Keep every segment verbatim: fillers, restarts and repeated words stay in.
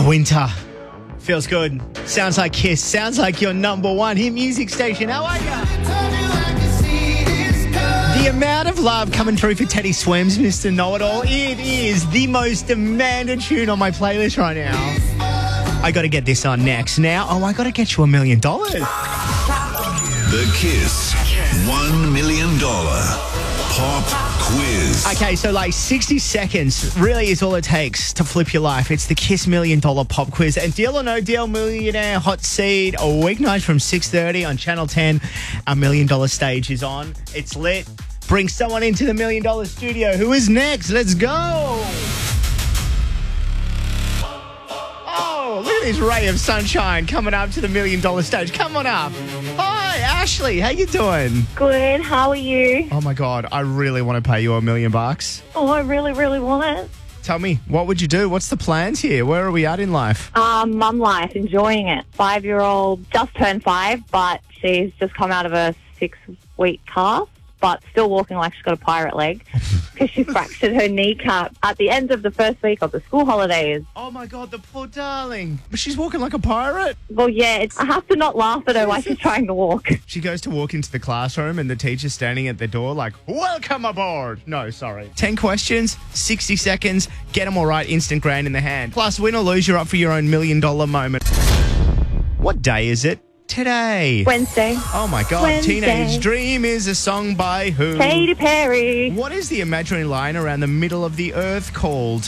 Oh, winter. Feels good. Sounds like Kiss. Sounds like your number one hit music station. How are ya? The amount of love coming through for Teddy Swims, Mister Know-It-All. It is the most demanded tune on my playlist right now. I got to get this on next. Now, oh, I got to get you a million dollars. The Kiss one million dollars Pop Quiz. Okay, so like sixty seconds really is all it takes to flip your life. It's the Kiss Million Dollar Pop Quiz. And Deal or No Deal Millionaire Hot Seat, a weeknight from six thirty on Channel ten. Our Million Dollar stage is on. It's lit. Bring someone into the Million Dollar studio. Who is next? Let's go. Oh, look at this ray of sunshine coming up to the Million Dollar stage. Come on up. Hi, Ashley. How you doing? Good. How are you? Oh, my God. I really want to pay you a million bucks. Oh, I really, really want it. Tell me, what would you do? What's the plans here? Where are we at in life? Um, mum life, enjoying it. Five-year-old just turned five, but she's just come out of a six-week cast, but still walking like she's got a pirate leg because she fractured her kneecap at the end of the first week of the school holidays. Oh, my God, the poor darling. But she's walking like a pirate. Well, yeah, it's, I have to not laugh at her while she's trying to walk. She goes to walk into the classroom and the teacher's standing at the door like, welcome aboard. No, sorry. ten questions, sixty seconds, get them all right, instant grand in the hand. Plus, win or lose, you're up for your own million dollar moment. What day is it? Today. Wednesday. Oh, my God. Wednesday. Teenage Dream is a song by who? Katy Perry. What is the imaginary line around the middle of the earth called?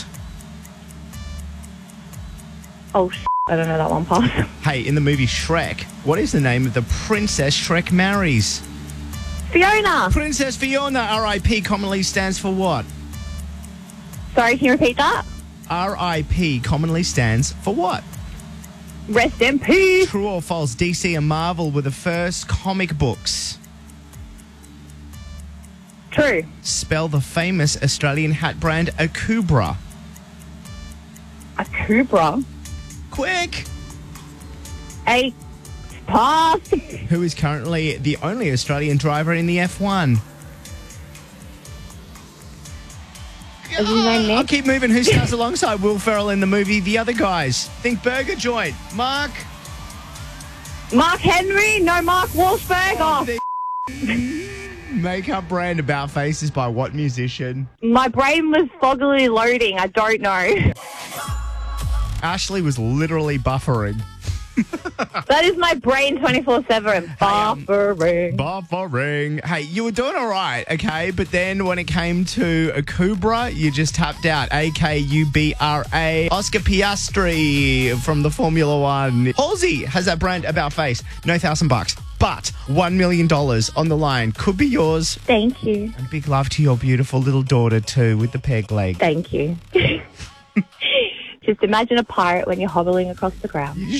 Oh, sh- I don't know that one, pass. Hey, in the movie Shrek, what is the name of the princess Shrek marries? Fiona. Princess Fiona, R I P commonly stands for what? Sorry, can you repeat that? R I P commonly stands for what? Rest in peace. True or false, D C and Marvel were the first comic books. True. Spell the famous Australian hat brand Akubra. A Cobra. Quick! A pass. Who is currently the only Australian driver in the F one? Is his name Nick? I'll keep moving. Who stars alongside Will Ferrell in the movie The Other Guys? Think burger joint. Mark? Mark Henry? No, Mark Wahlberg. The makeup brand About Face is by what musician? My brain was foggily loading. I don't know. Ashley was literally buffering. That is my brain twenty-four seven. Buffering. Buffering. Hey, you were doing all right, okay? But then when it came to Akubra, you just tapped out. A K U B R A. Oscar Piastri from the Formula One. Halsey has that brand About Face. No thousand bucks. But one million dollars on the line could be yours. Thank you. And big love to your beautiful little daughter, too, with the peg leg. Thank you. Just imagine a pirate when you're hobbling across the ground.